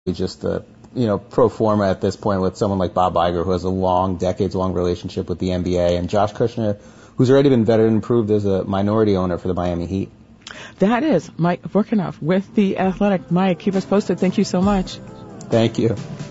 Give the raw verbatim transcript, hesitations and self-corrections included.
just the, you know, pro forma at this point with someone like Bob Iger, who has a long, decades-long relationship with the N B A, and Josh Kushner, who's already been vetted and approved as a minority owner for the Miami Heat. That is Mike Vorkunov with The Athletic. Mike, keep us posted. Thank you so much. Thank you.